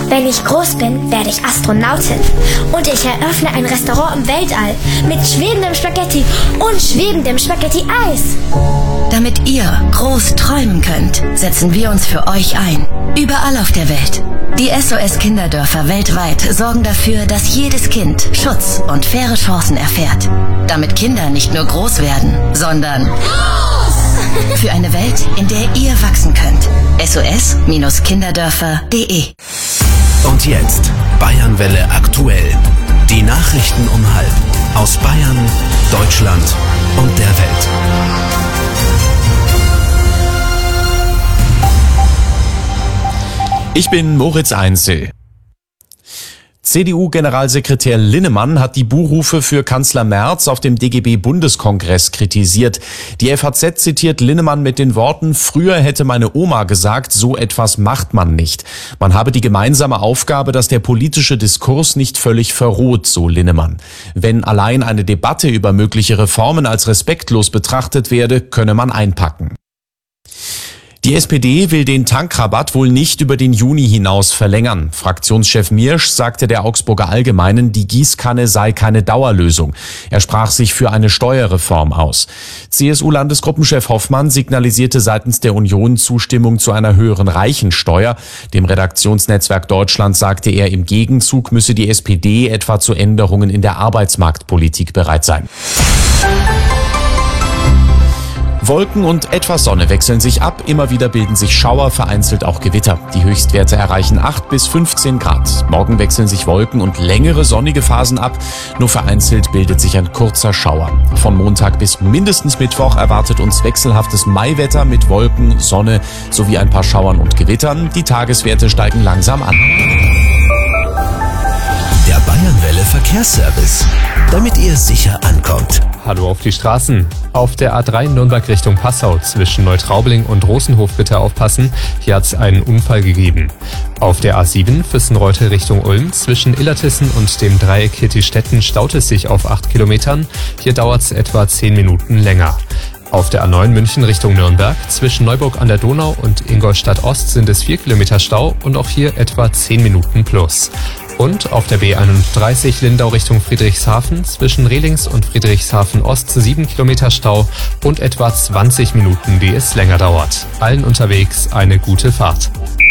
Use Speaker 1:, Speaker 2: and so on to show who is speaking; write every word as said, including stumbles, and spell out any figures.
Speaker 1: Wenn ich groß bin, werde ich Astronautin. Und ich eröffne ein Restaurant im Weltall mit schwebendem Spaghetti und schwebendem Spaghetti-Eis.
Speaker 2: Damit ihr groß träumen könnt, setzen wir uns für euch ein. Überall auf der Welt. Die S O S-Kinderdörfer weltweit sorgen dafür, dass jedes Kind Schutz und faire Chancen erfährt. Damit Kinder nicht nur groß werden, sondern groß! Für eine Welt, in der ihr wachsen könnt. S O S Kinderdörfer punkt de.
Speaker 3: Und jetzt Bayernwelle aktuell. Die Nachrichten um halb. Aus Bayern, Deutschland und der Welt.
Speaker 4: Ich bin Moritz Einzel. C D U-Generalsekretär Linnemann hat die Buhrufe für Kanzler Merz auf dem D G B-Bundeskongress kritisiert. Die F A Z zitiert Linnemann mit den Worten: Früher hätte meine Oma gesagt, so etwas macht man nicht. Man habe die gemeinsame Aufgabe, dass der politische Diskurs nicht völlig verroht, so Linnemann. Wenn allein eine Debatte über mögliche Reformen als respektlos betrachtet werde, könne man einpacken. Die S P D will den Tankrabatt wohl nicht über den Juni hinaus verlängern. Fraktionschef Miersch sagte der Augsburger Allgemeinen, die Gießkanne sei keine Dauerlösung. Er sprach sich für eine Steuerreform aus. C S U-Landesgruppenchef Hoffmann signalisierte seitens der Union Zustimmung zu einer höheren Reichensteuer. Dem Redaktionsnetzwerk Deutschland sagte er, im Gegenzug müsse die S P D etwa zu Änderungen in der Arbeitsmarktpolitik bereit sein. Wolken und etwas Sonne wechseln sich ab, immer wieder bilden sich Schauer, vereinzelt auch Gewitter. Die Höchstwerte erreichen acht bis fünfzehn Grad. Morgen wechseln sich Wolken und längere sonnige Phasen ab, nur vereinzelt bildet sich ein kurzer Schauer. Von Montag bis mindestens Mittwoch erwartet uns wechselhaftes Maiwetter mit Wolken, Sonne sowie ein paar Schauern und Gewittern. Die Tageswerte steigen langsam an.
Speaker 3: Der Bayernwelle Verkehrsservice, damit ihr sicher ankommt.
Speaker 5: Hallo auf die Straßen. Auf der A drei Nürnberg Richtung Passau zwischen Neutraubling und Rosenhof bitte aufpassen. Hier hat es einen Unfall gegeben. Auf der A sieben Füssenreuth Richtung Ulm zwischen Illertissen und dem Dreieck Hirtistetten staut es sich auf acht Kilometern. Hier dauert es etwa zehn Minuten länger. Auf der A neun München Richtung Nürnberg zwischen Neuburg an der Donau und Ingolstadt Ost sind es vier Kilometer Stau und auch hier etwa zehn Minuten plus. Und auf der B einunddreißig Lindau Richtung Friedrichshafen zwischen Rehlings und Friedrichshafen Ost sieben Kilometer Stau und etwa zwanzig Minuten, die es länger dauert. Allen unterwegs eine gute Fahrt.